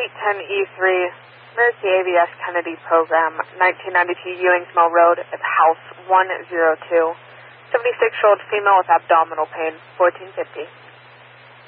810E3, Mercy AVS Kennedy Program, 1992 Ewings Mill Road at House 102. 76-year-old female with abdominal pain, 1450.